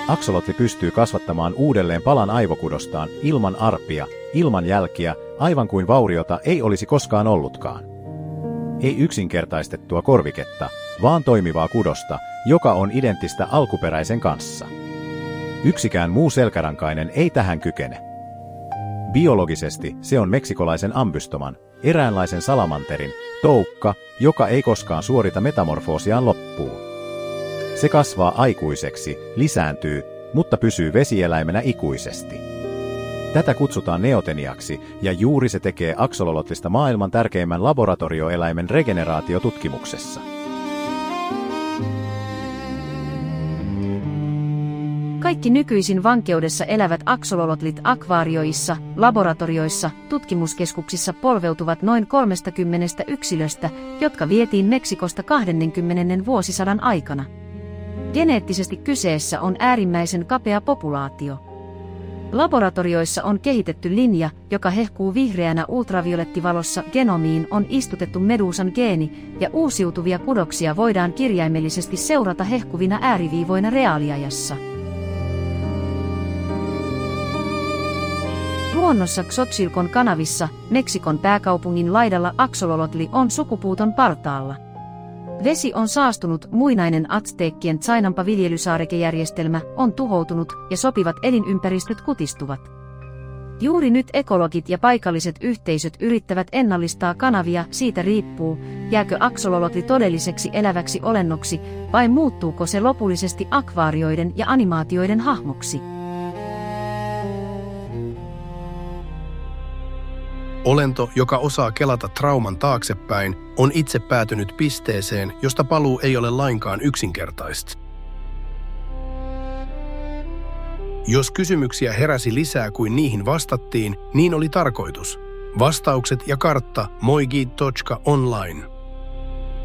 Aksolotli pystyy kasvattamaan uudelleen palan aivokudostaan ilman arpia, ilman jälkiä, aivan kuin vauriota ei olisi koskaan ollutkaan. Ei yksinkertaistettua korviketta, vaan toimivaa kudosta, joka on identtistä alkuperäisen kanssa. Yksikään muu selkärankainen ei tähän kykene. Biologisesti se on meksikolaisen ambystoman, eräänlaisen salamanterin, toukka, joka ei koskaan suorita metamorfoosiaan loppuun. Se kasvaa aikuiseksi, lisääntyy, mutta pysyy vesieläimenä ikuisesti. Tätä kutsutaan neoteniaksi, ja juuri se tekee aksolotlista maailman tärkeimmän laboratorioeläimen regeneraatiotutkimuksessa. Kaikki nykyisin vankeudessa elävät aksolotlit akvaarioissa, laboratorioissa, tutkimuskeskuksissa polveutuvat noin 30 yksilöstä, jotka vietiin Meksikosta 20. vuosisadan aikana. Geneettisesti kyseessä on äärimmäisen kapea populaatio. Laboratorioissa on kehitetty linja, joka hehkuu vihreänä ultraviolettivalossa. Genomiin on istutettu meduusan geeni, ja uusiutuvia kudoksia voidaan kirjaimellisesti seurata hehkuvina ääriviivoina reaaliajassa. Luonnossa Xochilcon kanavissa, Meksikon pääkaupungin laidalla aksolotli on sukupuuton partaalla. Vesi on saastunut, muinainen Azteekkien Tsainampa-viljelysaarekejärjestelmä on tuhoutunut ja sopivat elinympäristöt kutistuvat. Juuri nyt ekologit ja paikalliset yhteisöt yrittävät ennallistaa kanavia, siitä riippuu, jääkö aksolotli todelliseksi eläväksi olennoksi vai muuttuuko se lopullisesti akvaarioiden ja animaatioiden hahmoksi. Olento, joka osaa kelata trauman taaksepäin, on itse päätynyt pisteeseen, josta paluu ei ole lainkaan yksinkertaista. Jos kysymyksiä heräsi lisää kuin niihin vastattiin, niin oli tarkoitus. Vastaukset ja kartta moigi.online.